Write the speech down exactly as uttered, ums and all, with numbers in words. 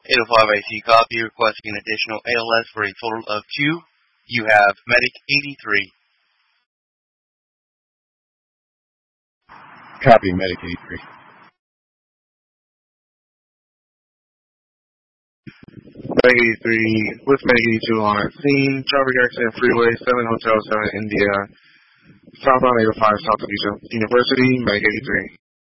eight oh five I C copy, requesting an additional A L S for a total of two. You have Medic eighty-three. Copy, Medic eighty-three. Medic eighty-three, with Medic eighty-two on at scene, traffic accident freeway, seven Hotel seven India, southbound eight oh five South of University, Medic eighty-three.